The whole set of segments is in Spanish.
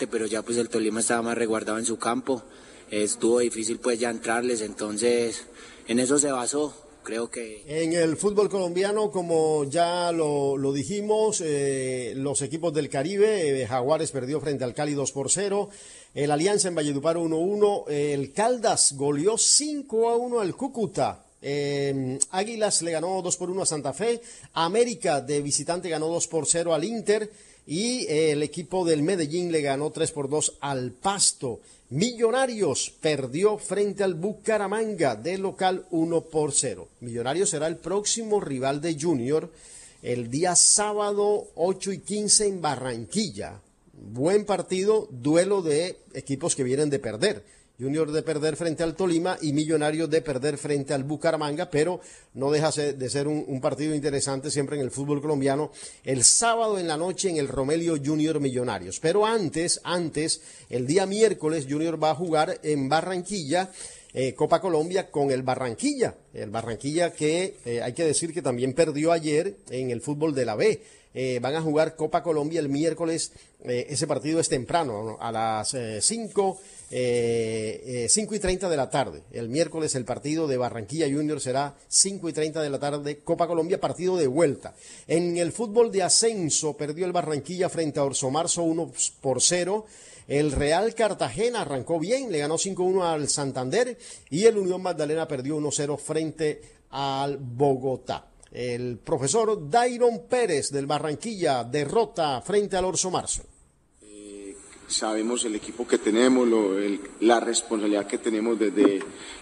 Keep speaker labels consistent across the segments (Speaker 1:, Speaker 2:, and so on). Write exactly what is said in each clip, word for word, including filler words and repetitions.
Speaker 1: adelante, pero ya pues el Tolima estaba más resguardado en su campo, eh, estuvo difícil pues ya entrarles, entonces en eso se basó. Creo que
Speaker 2: en el fútbol colombiano, como ya lo, lo dijimos, eh, los equipos del Caribe, eh, Jaguares perdió frente al Cali dos por cero, el Alianza en Valledupar uno uno, eh, el Caldas goleó cinco a uno al Cúcuta, eh, Águilas le ganó dos por uno a Santa Fe, América de visitante ganó dos por cero al Inter y eh, el equipo del Medellín le ganó tres por dos al Pasto. Millonarios perdió frente al Bucaramanga de local uno por cero. Millonarios será el próximo rival de Junior el día sábado ocho y quince en Barranquilla. Buen partido, duelo de equipos que vienen de perder. Junior de perder frente al Tolima y Millonarios de perder frente al Bucaramanga, pero no deja de ser un, un partido interesante siempre en el fútbol colombiano. El sábado en la noche en el Romelio Junior Millonarios. Pero antes, antes, el día miércoles Junior va a jugar en Barranquilla, eh, Copa Colombia con el Barranquilla. El Barranquilla que eh, hay que decir que también perdió ayer en el fútbol de la B. Eh, van a jugar Copa Colombia el miércoles, eh, ese partido es temprano, ¿no? A las eh, cinco, eh, eh, cinco y treinta de la tarde. El miércoles el partido de Barranquilla Junior será cinco y treinta de la tarde, Copa Colombia, partido de vuelta. En el fútbol de ascenso perdió el Barranquilla frente a Orso Marzo uno por cero. El Real Cartagena arrancó bien, le ganó cinco uno al Santander y el Unión Magdalena perdió uno cero frente al Bogotá. El profesor Dairon Pérez del Barranquilla derrota frente al Orso Marzo.
Speaker 3: Eh, sabemos el equipo que tenemos, lo, el, la responsabilidad que tenemos desde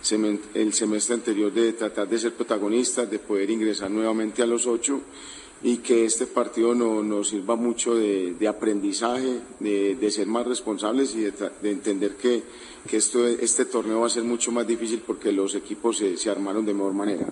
Speaker 3: el semestre anterior de tratar de ser protagonistas, de poder ingresar nuevamente a los ocho y que este partido no, nos sirva mucho de, de aprendizaje, de, de ser más responsables y de, de entender que, que esto, este torneo va a ser mucho más difícil porque los equipos se, se armaron de mejor manera.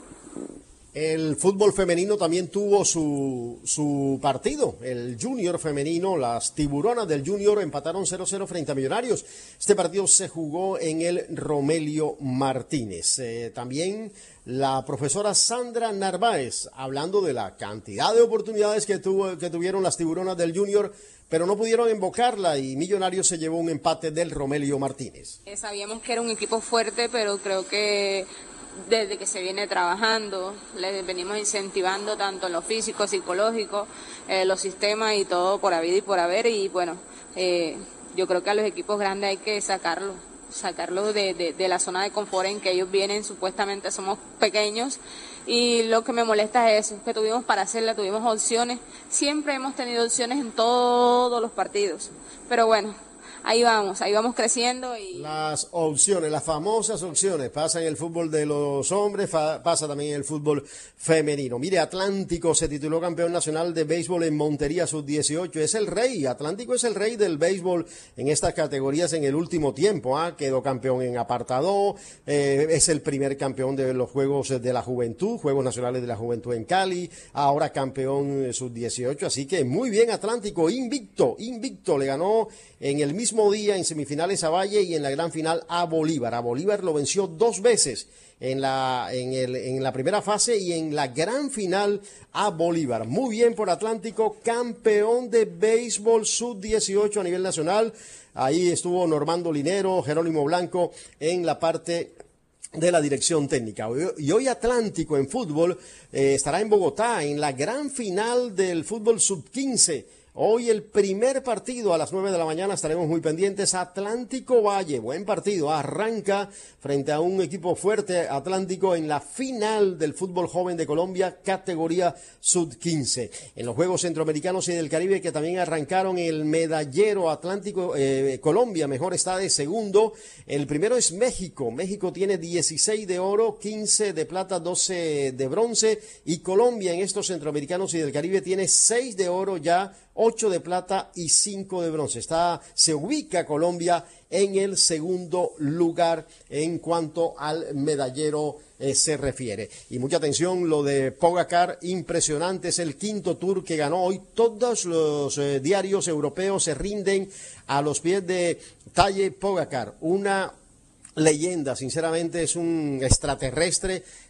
Speaker 2: El fútbol femenino también tuvo su, su partido, el Junior femenino, las tiburonas del Junior empataron cero cero frente a Millonarios. Este partido se jugó en el Romelio Martínez. Eh, también la profesora Sandra Narváez, hablando de la cantidad de oportunidades que, tuvo, que tuvieron las tiburonas del Junior, pero no pudieron invocarla y Millonarios se llevó un empate del Romelio Martínez.
Speaker 4: Eh, sabíamos que era un equipo fuerte, pero creo que desde que se viene trabajando, les venimos incentivando tanto en lo físico, psicológico, eh, los sistemas y todo por habido y por haber, y bueno, eh, yo creo que a los equipos grandes hay que sacarlos, sacarlos de, de, de la zona de confort en que ellos vienen, supuestamente somos pequeños, y lo que me molesta es eso, que tuvimos para hacerla, tuvimos opciones, siempre hemos tenido opciones en todos los partidos, pero bueno, ahí vamos, ahí vamos creciendo. Y
Speaker 2: las opciones, las famosas opciones, pasa en el fútbol de los hombres, fa, pasa también en el fútbol femenino. Mire, Atlántico se tituló campeón nacional de béisbol en Montería sub dieciocho, es el rey, Atlántico es el rey del béisbol en estas categorías en el último tiempo, ¿eh? Quedó campeón en apartado, eh, es el primer campeón de los Juegos de la Juventud, Juegos Nacionales de la Juventud en Cali, ahora campeón sub dieciocho, así que muy bien Atlántico, invicto, invicto, le ganó en el mismo día en semifinales a Valle y en la gran final a Bolívar. A Bolívar lo venció dos veces en la, en el, en la primera fase y en la gran final a Bolívar. Muy bien por Atlántico, campeón de béisbol sub dieciocho a nivel nacional. Ahí estuvo Normando Linero, Jerónimo Blanco en la parte de la dirección técnica. Y hoy Atlántico en fútbol eh, estará en Bogotá en la gran final del fútbol sub quince. Hoy el primer partido a las nueve de la mañana, estaremos muy pendientes. Atlántico Valle, buen partido, arranca frente a un equipo fuerte, Atlántico, en la final del fútbol joven de Colombia, categoría sub quince. En los Juegos Centroamericanos y del Caribe, que también arrancaron, el medallero Atlántico, eh, Colombia, mejor está de segundo. El primero es México, México tiene dieciséis de oro, quince de plata, doce de bronce, y Colombia en estos Centroamericanos y del Caribe tiene seis de oro ya, ocho de plata y cinco de bronce. Está, se ubica Colombia en el segundo lugar en cuanto al medallero eh, se refiere. Y mucha atención, lo de Pogacar, impresionante, es el quinto Tour que ganó hoy. Todos los eh, diarios europeos se rinden a los pies de Tadej Pogacar, una leyenda, sinceramente es un extraterrestre,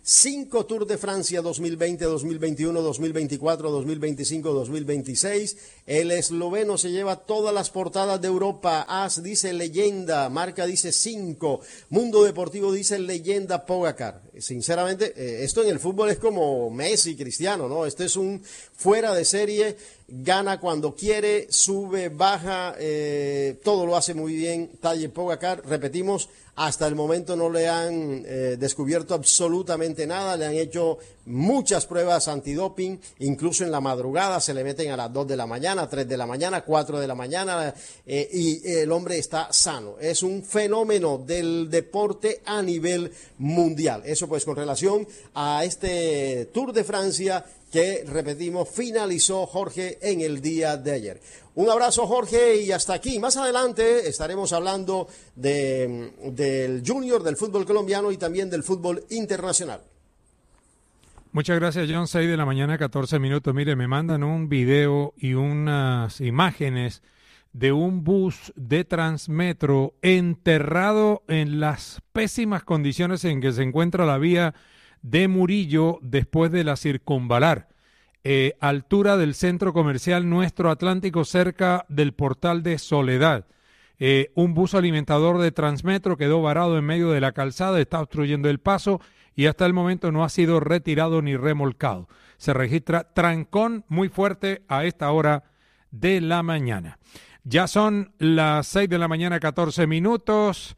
Speaker 2: Cinco Tour de Francia dos mil veinte, dos mil veintiuno, dos mil veinticuatro, dos mil veinticinco, dos mil veintiséis. El esloveno se lleva todas las portadas de Europa. As dice leyenda, Marca dice cinco, Mundo Deportivo dice leyenda Pogacar. Sinceramente, eh, esto en el fútbol es como Messi, Cristiano, ¿no? Este es un fuera de serie, gana cuando quiere, sube, baja, eh, todo lo hace muy bien Tadej Pogacar. Repetimos, hasta el momento no le han eh, descubierto absolutamente nada, le han hecho muchas pruebas antidoping, incluso en la madrugada se le meten a las dos de la mañana, tres de la mañana, cuatro de la mañana, eh, y el hombre está sano. Es un fenómeno del deporte a nivel mundial. Eso pues con relación a este Tour de Francia que, repetimos, finalizó Jorge en el día de ayer. Un abrazo, Jorge, y hasta aquí. Más adelante estaremos hablando de, del junior, del fútbol colombiano y también del fútbol internacional.
Speaker 5: Muchas gracias, John. seis de la mañana, catorce minutos. Mire, me mandan un video y unas imágenes de un bus de Transmetro enterrado en las pésimas condiciones en que se encuentra la vía de Murillo después de la circunvalar. Eh, altura del centro comercial Nuestro Atlántico, cerca del portal de Soledad. Eh, un bus alimentador de Transmetro quedó varado en medio de la calzada, está obstruyendo el paso y hasta el momento no ha sido retirado ni remolcado. Se registra trancón muy fuerte a esta hora de la mañana. Ya son las seis de la mañana, catorce minutos.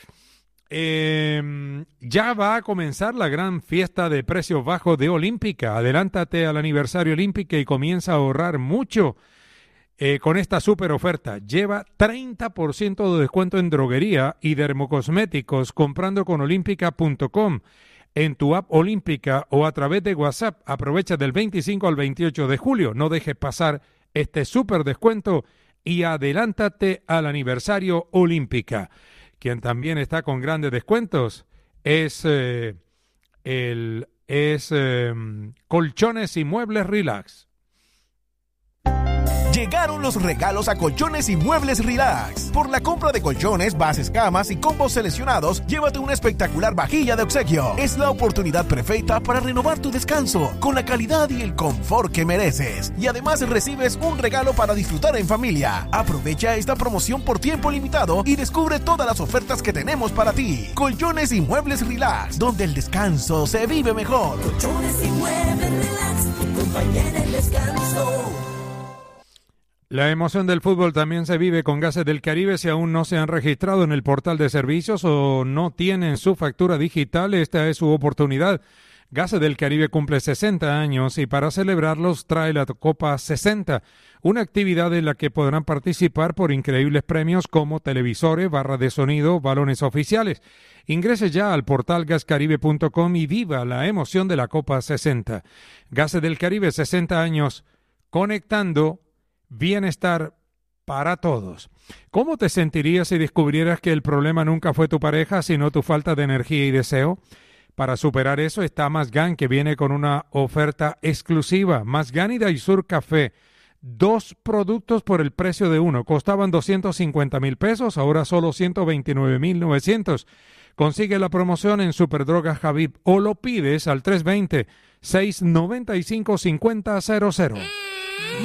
Speaker 5: Eh, ya va a comenzar la gran fiesta de precios bajos de Olímpica. Adelántate al aniversario Olímpica y comienza a ahorrar mucho eh, con esta super oferta. Lleva treinta por ciento de descuento en droguería y dermocosméticos comprando con olímpica punto com, en tu app Olímpica o a través de WhatsApp. Aprovecha del veinticinco al veintiocho de julio. No dejes pasar este super descuento y adelántate al aniversario Olímpica. Quien también está con grandes descuentos es, eh, el, es eh, Colchones y Muebles Relax.
Speaker 6: Llegaron los regalos a Colchones y Muebles Relax. Por la compra de colchones, bases, camas y combos seleccionados, llévate una espectacular vajilla de obsequio. Es la oportunidad perfecta para renovar tu descanso con la calidad y el confort que mereces. Y además recibes un regalo para disfrutar en familia. Aprovecha esta promoción por tiempo limitado y descubre todas las ofertas que tenemos para ti. Colchones y Muebles Relax, donde el descanso se vive mejor.
Speaker 7: Colchones y Muebles Relax, tu compañía en el descanso.
Speaker 5: La emoción del fútbol también se vive con Gases del Caribe. Si aún no se han registrado en el portal de servicios o no tienen su factura digital, esta es su oportunidad. Gases del Caribe cumple sesenta años y para celebrarlos trae la Copa sesenta, una actividad en la que podrán participar por increíbles premios como televisores, barra de sonido, balones oficiales. Ingrese ya al portal gas caribe punto com y viva la emoción de la Copa sesenta. Gases del Caribe, sesenta años, conectando bienestar para todos. ¿Cómo te sentirías si descubrieras que el problema nunca fue tu pareja, sino tu falta de energía y deseo? Para superar eso está Mazgan, que viene con una oferta exclusiva. Mazgan y Daisur Café, dos productos por el precio de uno. Costaban doscientos cincuenta mil pesos, ahora solo ciento veintinueve mil novecientos. Consigue la promoción en Superdrogas Javib o lo pides al tres dos cero, seis nueve cinco, cinco cero cero.